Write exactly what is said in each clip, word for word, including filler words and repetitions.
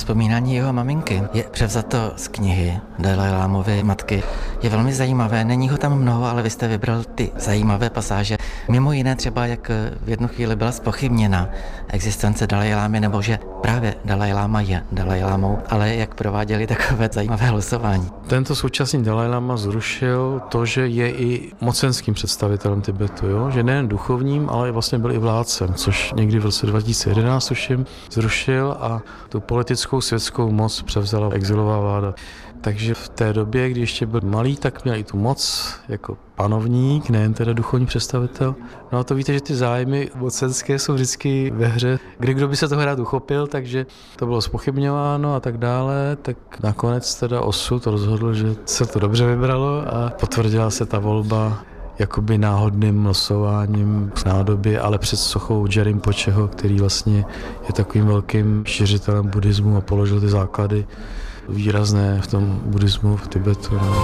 Vzpomínání jeho maminky je převzato z knihy Dalajlámovy matky. Je velmi zajímavé, není ho tam mnoho, ale vy jste vybral ty zajímavé pasáže. Mimo jiné třeba, jak v jednu chvíli byla zpochybněna existence Dalajlámy, nebo že právě Dalajláma je Dalajlámou, ale jak prováděli takové zajímavé losování. Tento současný Dalajláma zrušil to, že je i mocenským představitelem Tibetu, jo? Že nejen duchovním, ale vlastně byl i vládcem, což někdy v roce dva tisíce jedenáct tuším zrušil a tu politickou světskou moc převzala exilová vláda. Takže v té době, kdy ještě byl malý, tak měl i tu moc jako panovník, nejen teda duchovní představitel. No a to víte, že ty zájmy mocenské jsou vždycky ve hře. Kdy kdo by se toho rád uchopil, takže to bylo zpochybňováno a tak dále, tak nakonec teda osud rozhodl, že se to dobře vybralo a potvrdila se ta volba jakoby náhodným losováním v nádobě, ale před sochou Rinpocheho, který vlastně je takovým velkým šiřitelem buddhismu a položil ty základy výrazné v tom buddhismu v Tibetu. No.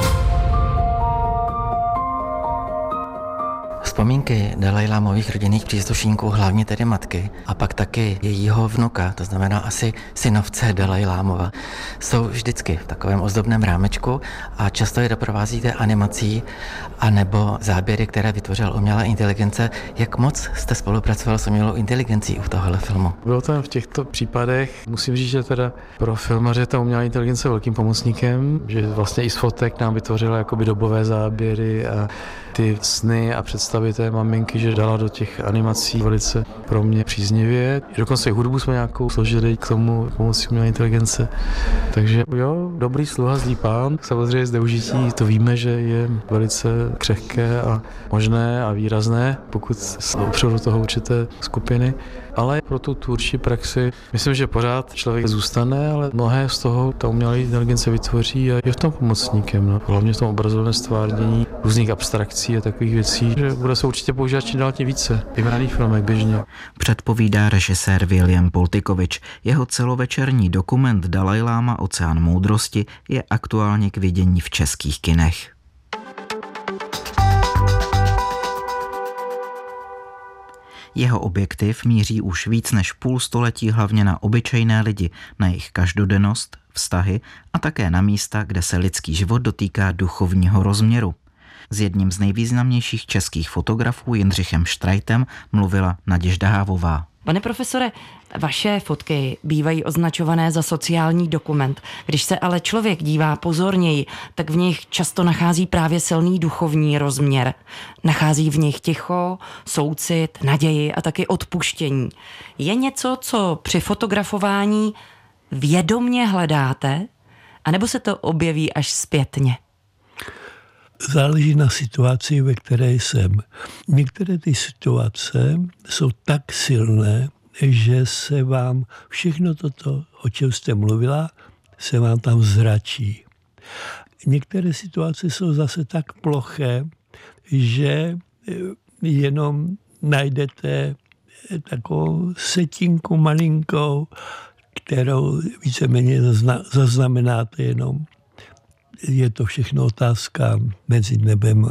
Vzpomínky Dalajlámových rodinných příslušníků, hlavně tedy matky, a pak taky jejího vnuka, to znamená asi synovce Dalajlámova, jsou vždycky v takovém ozdobném rámečku a často je doprovázíte animací anebo záběry, které vytvořila umělá inteligence. Jak moc jste spolupracoval s umělou inteligencí u tohohle filmu? Bylo to v těchto případech, musím říct, že teda pro filmaře ta umělá inteligence velkým pomocníkem, že vlastně i z fotek nám vytvořila jakoby dobové záběry a ty sny a představy té maminky, že dala do těch animací velice pro mě příznivě. Dokonce i hudbu jsme nějakou složili k tomu pomocí umělé inteligence. Takže jo, dobrý sluha, zlý pán. Samozřejmě zneužití, to víme, že je velice křehké a možné a výrazné, pokud se opřou do toho určité skupiny. Ale pro tu tvůrčí praxi myslím, že pořád člověk zůstane, ale mnohé z toho ta umělá inteligence vytvoří a je v tom pomocníkem. No. Hlavně v tom obrazovém stvárnění různých abstrakcí a takových věcí, že bude se určitě používat čím dál tím více. I v raných filmech běžně. Předpovídá režisér William Pultikovič. Jeho celovečerní dokument Dalajláma Oceán moudrosti je aktuálně k vidění v českých kinech. Jeho objektiv míří už víc než půl století hlavně na obyčejné lidi, na jejich každodennost, vztahy a také na místa, kde se lidský život dotýká duchovního rozměru. S jedním z nejvýznamnějších českých fotografů Jindřichem Štrajtem mluvila Naděžda Hávová. Pane profesore, vaše fotky bývají označované za sociální dokument. Když se ale člověk dívá pozorněji, tak v nich často nachází právě silný duchovní rozměr. Nachází v nich ticho, soucit, naději a taky odpuštění. Je něco, co při fotografování vědomně hledáte, anebo se to objeví až zpětně? Záleží na situaci, ve které jsem. Některé ty situace jsou tak silné, že se vám všechno toto, o čem jste mluvila, se vám tam zračí. Některé situace jsou zase tak ploché, že jenom najdete takovou setinku malinkou, kterou víceméně zaznamenáte jenom. Je to všechno otázka mezi nebem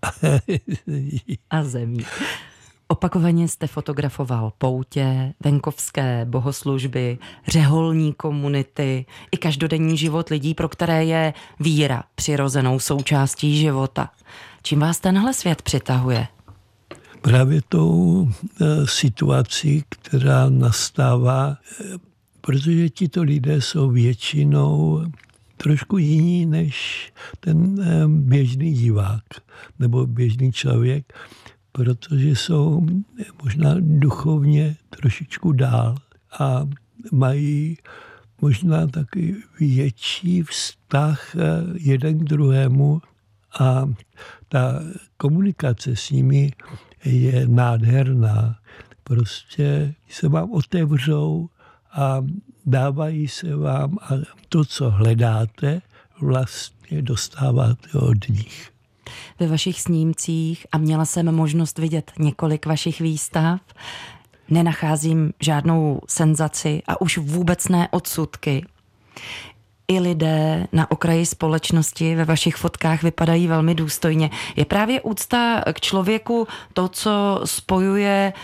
a zemí. Opakovaně jste fotografoval poutě, venkovské bohoslužby, řeholní komunity i každodenní život lidí, pro které je víra přirozenou součástí života. Čím vás tenhle svět přitahuje? Právě tou situací, která nastává, protože tito lidé jsou většinou trošku jiný než ten běžný divák nebo běžný člověk, protože jsou možná duchovně trošičku dál a mají možná taky větší vztah jeden k druhému a ta komunikace s nimi je nádherná. Prostě se vám otevřou a dávají se vám a to, co hledáte, vlastně dostáváte od nich. Ve vašich snímcích, a měla jsem možnost vidět několik vašich výstav, nenacházím žádnou senzaci a už vůbec ne odsudky. I lidé na okraji společnosti ve vašich fotkách vypadají velmi důstojně. Je právě úcta k člověku to, co spojuje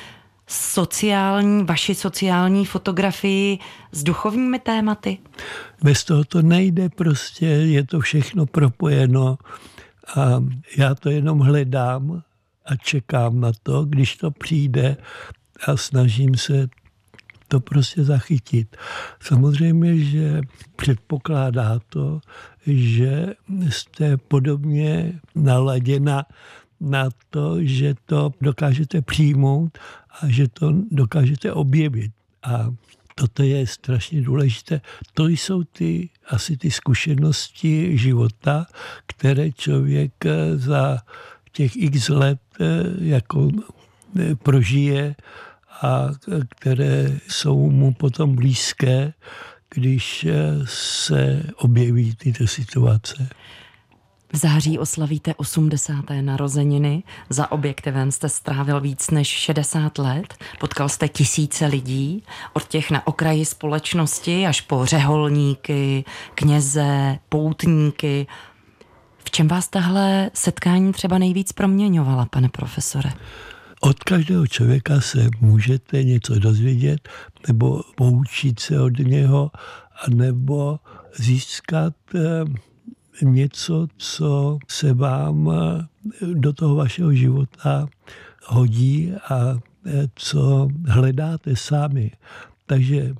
sociální, vaši sociální fotografii s duchovními tématy? Bez toho to nejde prostě, je to všechno propojeno a já to jenom hledám a čekám na to, když to přijde a snažím se to prostě zachytit. Samozřejmě, že předpokládá to, že jste podobně naladěna na to, že to dokážete přijmout a že to dokážete objevit. A toto je strašně důležité. To jsou ty asi ty zkušenosti života, které člověk za těch x let jako prožije a které jsou mu potom blízké, když se objeví tyto situace. V září oslavíte osmdesáté narozeniny. Za objektivem jste strávil víc než šedesát let. Potkal jste tisíce lidí, od těch na okraji společnosti až po řeholníky, kněze, poutníky. V čem vás tahle setkání třeba nejvíc proměňovala, pane profesore? Od každého člověka se můžete něco dozvědět, nebo poučit se od něho, nebo získat něco, co se vám do toho vašeho života hodí a co hledáte sami. Takže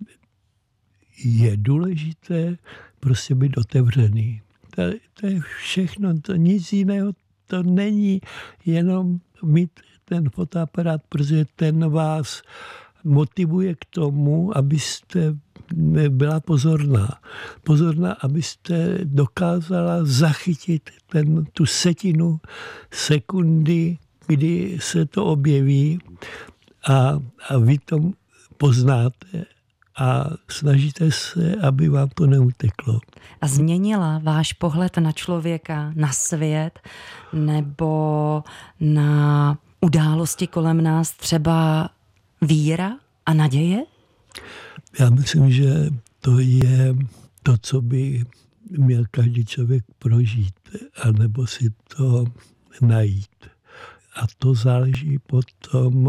je důležité prostě být otevřený. To, to je všechno, to nic jiného to není, jenom mít ten fotoaparát, protože ten vás motivuje k tomu, abyste byla pozorná. Pozorná, abyste dokázala zachytit ten, tu setinu sekundy, kdy se to objeví a, a vy to poznáte a snažíte se, aby vám to neuteklo. A změnila váš pohled na člověka, na svět nebo na události kolem nás třeba víra a naděje? Já myslím, že to je to, co by měl každý člověk prožít, anebo si to najít. A to záleží potom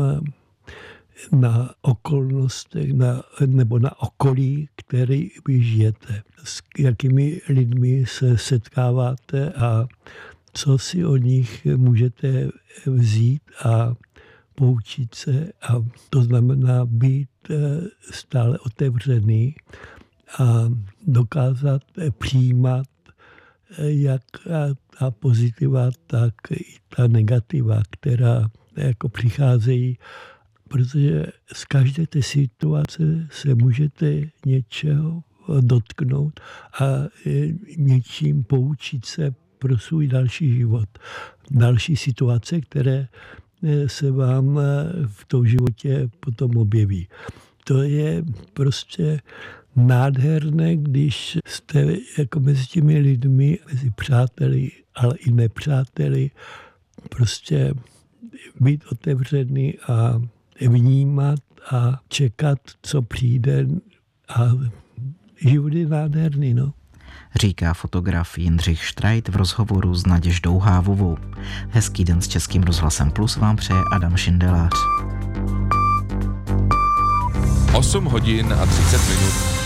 na okolnostech, na, nebo na okolí, který vy žijete. S jakými lidmi se setkáváte a co si od nich můžete vzít a poučit se. A to znamená být stále otevřený a dokázat přijímat jak ta pozitiva, tak i ta negativa, která jako přicházejí, protože z každé té situace se můžete něčeho dotknout a něčím poučit se pro svůj další život. Další situace, které se vám v tom životě potom objeví. To je prostě nádherné, když jste jako mezi těmi lidmi, mezi přáteli, ale i nepřáteli, prostě být otevřený a vnímat a čekat, co přijde, a život je nádherný, no. Říká fotograf Jindřich Štrajt v rozhovoru s Naděždou Hávovou. Hezký den s Českým rozhlasem Plus vám přeje Adam Šindelář. osm hodin a třicet minut.